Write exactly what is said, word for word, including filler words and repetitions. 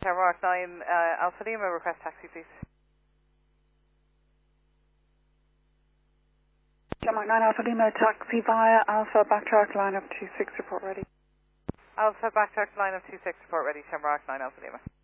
Shamrock nine uh, Alpha Lima, request taxi please. Shamrock nine Alpha Lima, taxi via Alpha, backtrack, line up two six, report ready. Alpha, backtrack, line up two six, report ready, Shamrock nine Alpha Lima.